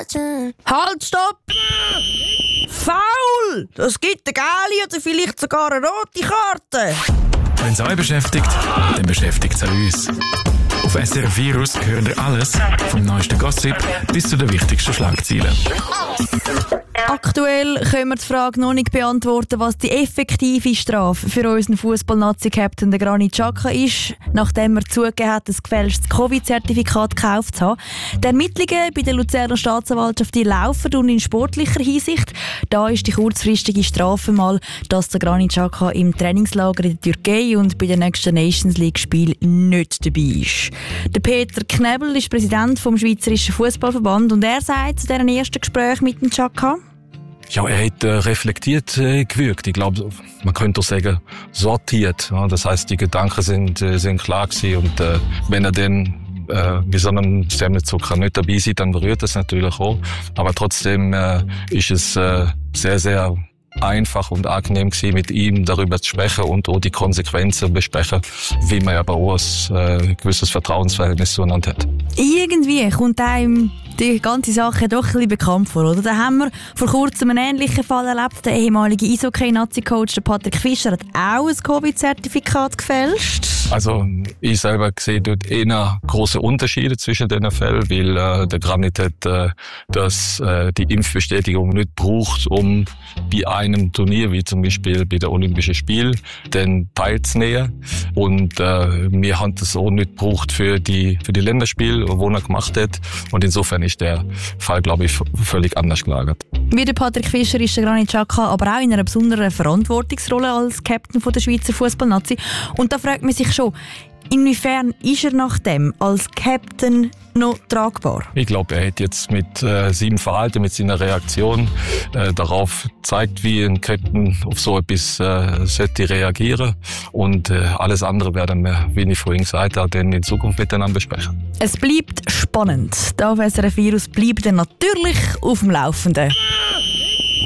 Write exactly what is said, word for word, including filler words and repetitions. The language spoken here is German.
Halt, stopp! Foul! Das gibt eine gelbe oder vielleicht sogar eine rote Karte. Wenn es euch beschäftigt, dann beschäftigt es auch uns. Auf S R F Virus hören ihr alles, vom neuesten Gossip bis zu den wichtigsten Schlagzeilen. Aktuell können wir die Frage noch nicht beantworten, was die effektive Strafe für unseren Fußball-Nazi-Captain Granit Xhaka ist, nachdem er zugegeben hat, ein gefälschtes Covid-Zertifikat gekauft zu haben. Die Ermittlungen bei der Luzerner Staatsanwaltschaft die laufen und in sportlicher Hinsicht. Da ist die kurzfristige Strafe mal, dass der Granit Xhaka im Trainingslager in der Türkei und bei den nächsten Nations League-Spielen nicht dabei ist. Der Peter Knebel ist Präsident vom Schweizerischen Fußballverband und er sagt zu diesem ersten Gespräch mit dem Xhaka: Ja, er hat äh, reflektiert äh, gewirkt. Ich glaube, man könnte auch sagen, sortiert. Ja, das heißt, die Gedanken sind, äh, sind klar gewesen. Und äh, wenn er dann äh, bei so einem Semmelzucker nicht dabei ist, dann berührt das natürlich auch. Aber trotzdem äh, ist es äh, sehr, sehr einfach und angenehm gewesen, mit ihm darüber zu sprechen und auch die Konsequenzen besprechen, wie man aber auch ein äh, gewisses Vertrauensverhältnis zueinander hat. Irgendwie kommt einem die ganze Sache doch ein bisschen bekannt vor, oder? Da haben wir vor kurzem einen ähnlichen Fall erlebt. Der ehemalige Eishockey-Nazi-Coach Patrick Fischer hat auch ein Covid-Zertifikat gefälscht. Also ich selber sehe dort eher große Unterschiede zwischen den Fällen, weil äh, der Granit hat äh, das, äh, die Impfbestätigung nicht braucht, um bei einem Turnier, wie zum Beispiel bei den Olympischen Spielen, den teilzunehmen. Und äh, wir haben das auch nicht gebraucht für die, für die Länderspiele, wo er gemacht hat. Und insofern ist der Fall, glaube ich, völlig anders gelagert. Wie der Patrick Fischer ist der Granit Xhaka aber auch in einer besonderen Verantwortungsrolle als Captain von der Schweizer Fußballnazi. Und da fragt man sich schon, inwiefern ist er nach dem als Captain noch tragbar? Ich glaube, er hat jetzt mit äh, seinem Verhalten, mit seiner Reaktion äh, darauf gezeigt, wie ein Captain auf so etwas äh, sollte reagieren. Und äh, alles andere werden wir, wie ich vorhin gesagt habe, dann in Zukunft miteinander besprechen. Es bleibt spannend. Da auf S R F Virus bleibt er natürlich auf dem Laufenden.